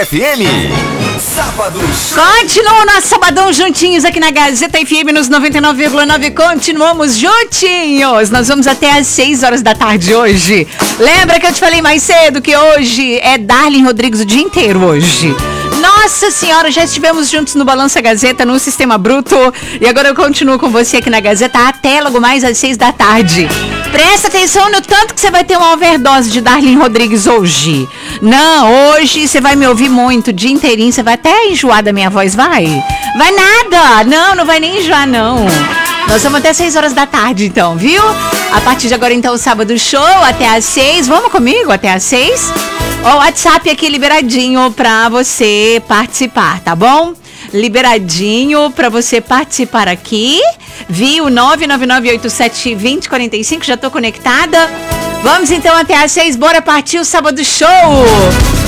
FM. Sábado Show. Continua o nosso sabadão juntinhos aqui na Gazeta FM nos 99,9. Continuamos juntinhos. Nós vamos até às 6 horas da tarde hoje. Lembra que eu te falei mais cedo que hoje é Darlene Rodrigues o dia inteiro hoje. Nossa senhora, já estivemos juntos no Balança Gazeta, no Sistema Bruto. E agora eu continuo com você aqui na Gazeta até logo mais às 6 da tarde. Presta atenção no tanto que você vai ter uma overdose de Darlene Rodrigues hoje. Não, hoje você vai me ouvir muito, o dia inteirinho. Você vai até enjoar da minha voz, vai? Vai nada! Não vai nem enjoar, não. Nós vamos até 6 horas da tarde, então, viu? A partir de agora, então, o Sábado Show, até às 6. Vamos comigo até às 6? O WhatsApp aqui liberadinho pra você participar, tá bom? Liberadinho pra você participar aqui. Viu? 999872045, já tô conectada. Vamos então até às 6, bora partir o Sábado Show!